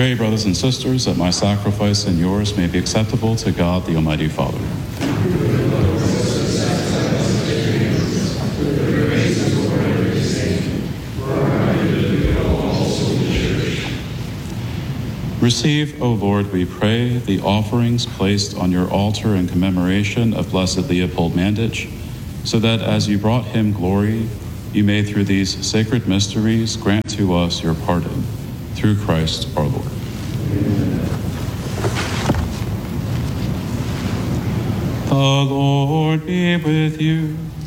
Pray, brothers and sisters, that my sacrifice and yours may be acceptable to God, the Almighty Father. Receive, O Lord, we pray, the offerings placed on your altar in commemoration of Blessed Leopold Mandich, so that as you brought him glory, you may through these sacred mysteries grant to us your pardon. Through Christ our Lord. The Lord be with you.